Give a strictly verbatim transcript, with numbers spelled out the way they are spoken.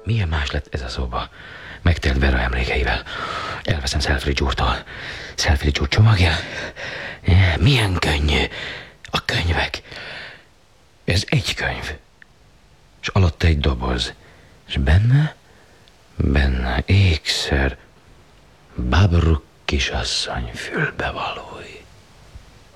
Milyen más lett ez a szoba? Megtelt Vera emlékeivel. Elveszem Selfridge úrtól. Selfridge úr csomagja? Milyen könnyű. A könyvek. Ez egy könyv. És alatta egy doboz. És benne? Benne ékszer. Babruk kisasszony fülbevalói.